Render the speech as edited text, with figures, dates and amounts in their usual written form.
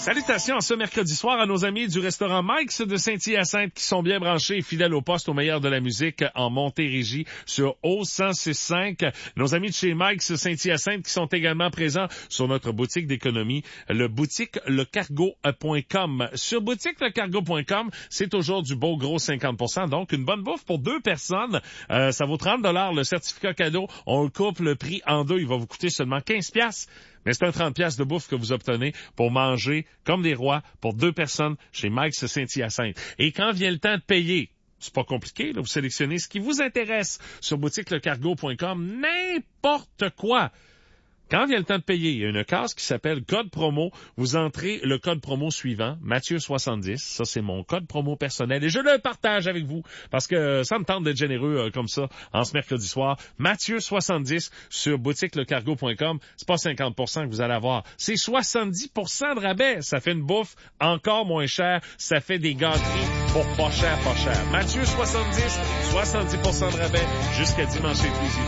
Salutations en ce mercredi soir à nos amis du restaurant Mike's de Saint-Hyacinthe qui sont bien branchés et fidèles au poste au meilleur de la musique en Montérégie sur O1065. Nos amis de chez Mike's Saint-Hyacinthe qui sont également présents sur notre boutique d'économie, le boutique lecargo.com. Sur boutique lecargo.com, c'est toujours du beau gros 50%, donc une bonne bouffe pour deux personnes. Ça vaut 30$ le certificat cadeau. On le coupe le prix en deux. Il va vous coûter seulement 15$. Mais c'est un 30$ de bouffe que vous obtenez pour manger comme des rois pour deux personnes chez Mike's Saint-Hyacinthe. Et quand vient le temps de payer, c'est pas compliqué, là, vous sélectionnez ce qui vous intéresse sur boutiquelecargo.com, n'importe quoi. Quand vient le temps de payer, il y a une case qui s'appelle code promo. Vous entrez le code promo suivant, Mathieu70. Ça, c'est mon code promo personnel et je le partage avec vous parce que ça me tente d'être généreux comme ça en ce mercredi soir. Mathieu70 sur boutiquelecargo.com. C'est pas 50% que vous allez avoir. C'est 70% de rabais. Ça fait une bouffe encore moins chère. Ça fait des gâteries pour pas cher, pas cher. Mathieu70, 70% de rabais jusqu'à dimanche inclusif.